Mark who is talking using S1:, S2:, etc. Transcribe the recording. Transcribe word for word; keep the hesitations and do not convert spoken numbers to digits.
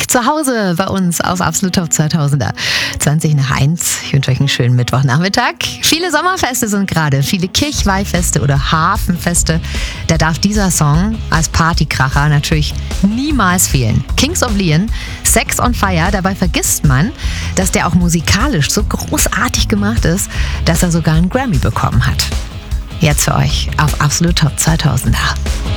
S1: zu Hause bei uns auf Absolut Top zweitausender. zwanzig nach eins. Ich wünsche euch einen schönen Mittwochnachmittag. Viele Sommerfeste sind gerade, viele Kirchweihfeste oder Hafenfeste. Da darf dieser Song als Partykracher natürlich niemals fehlen. Kings of Leon, Sex on Fire. Dabei vergisst man, dass der auch musikalisch so großartig gemacht ist, dass er sogar einen Grammy bekommen hat. Jetzt für euch auf Absolut Top zweitausender.